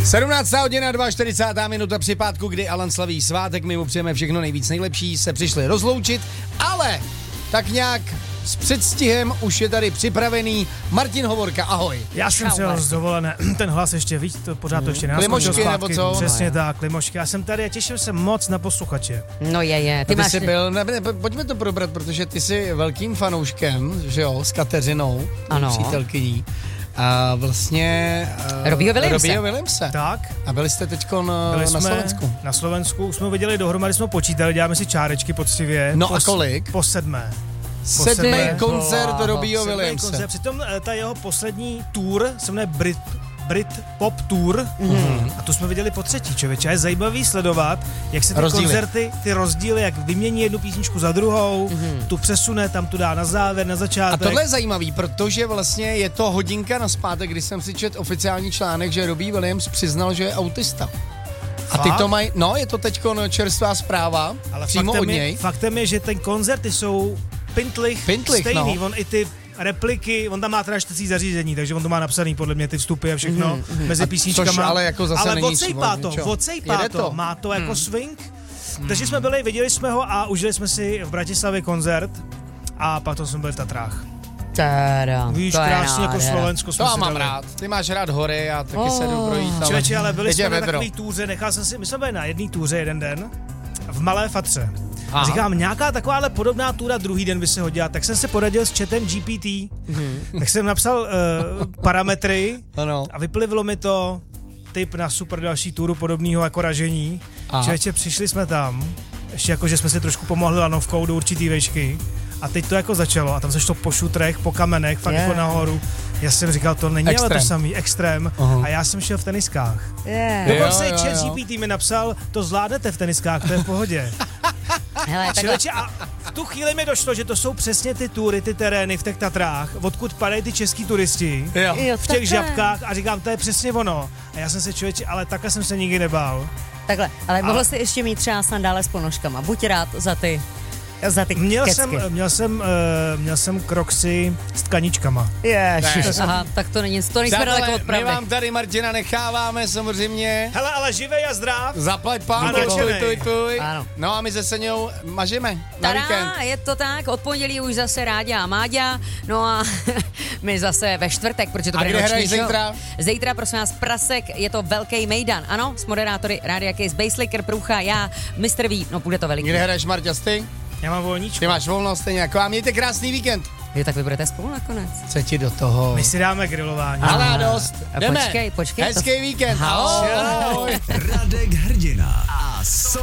17. hodina, 42. minuta při pátku, kdy Alan slaví svátek, my mu přejeme všechno nejvíc nejlepší, se přišli rozloučit, ale tak nějak s předstihem už je tady připravený Martin Hovorka, ahoj. Já jsem si z dovolené, ten hlas ještě, víš, to pořád to ještě nenaskočil zpátky. Nebo co? Přesně tak, klimošky. Já jsem tady a těším se moc na posluchače. No je. Ty jsi byl, pojďme to probrat, protože ty jsi velkým fanouškem, že jo, s Kateřinou, přítelkyní. A vlastně Robbieho Williamse. Tak. A byli jste teďko na Slovensku. Na Slovensku jsme viděli dohromady, jsme počítali, děláme si čárečky poctivě. No a kolik? Po 7. Sedmý koncert Robbieho Williamse. Přitom ta jeho poslední tour se jmenuje Brit Pop Tour a tu jsme viděli po 3. člověče. A je zajímavý sledovat, jak se ty koncerty, ty rozdíly, jak vymění jednu písničku za druhou, tu přesune, tam tu dá na závěr, na začátek. A tohle je zajímavý, protože vlastně je to hodinka nazpátek, kdy jsem si četl oficiální článek, že Robbie Williams přiznal, že je autista. A ty to mají, no je to teďko čerstvá zpráva, ale přímo od něj. Faktem je, že ten koncerty jsou pintlich stejný, on i ty repliky, on tam má teda čtecí zařízení, takže on to má napsaný podle mě ty vstupy a všechno mezi písničkama. Což ale jako zase ale není odsejpá to, má to jako swing. Takže jsme byli, viděli jsme ho a užili jsme si v Bratislavě koncert a pak to jsme byli v Tatrách. Víš, krásně jako Slovensko jsme to mám rád. Ty máš rád hory a taky se jdu projít. Člověče, ale byli jsme na takový túře, my jsme byli na jedné túře jeden den v Malé Fatře. A říkám, nějaká takováhle podobná túra druhý den by se hodila, tak jsem se poradil s chatem GPT, tak jsem napsal parametry a vyplivilo mi to tip na super další túru podobného jako ražení. Člověče, přišli jsme tam, ještě jako, že jsme si trošku pomohli lanovkou do určitý výšky a teď to jako začalo a tam se šlo po šutrech, po kamenech, fakt jako nahoru. Já jsem říkal, to není ale to samý, extrém. A já jsem šel v teniskách. Dokonce chat GPT mi napsal, to zvládnete v teniskách, to je v pohodě. Člověče, a v tu chvíli mi došlo, že to jsou přesně ty tury, ty terény v těch Tatrách, odkud padají ty český turisti v těch žabkách a říkám, to je přesně ono. A já jsem se člověče, ale takhle jsem se nikdy nebál. Takhle, ale mohl jsi ještě mít třeba sandále s ponožkama, buď rád za ty Měl jsem kroxy s tkaničkama. Aha, tak to nejsme daleko od pravdy. My vám tady Martina necháváme samozřejmě. Hele, ale živej a zdrav. Zaplať pán, tuj. No a my se Seňou mažeme na víkend. Je to tak, od pondělí už zase Ráďa a Máďa, no a my zase ve čtvrtek, protože to bude noční show. Zítra? Zítra, prosím vás, Prasek, je to velký mejdan, ano, s moderátory Rádia Case, Basslicker, Průcha, já, Mr. V, no bude to veliký. Kde hraješ, Marťa, ty? Já mám volníčku. Ty máš volno stejně jako a mějte krásný víkend. Tak vy budete spolu nakonec. Co ti do toho? My si dáme grilování. A dost. Jdeme. Počkej. Hezký víkend. Ahoj. Radek Hrdina a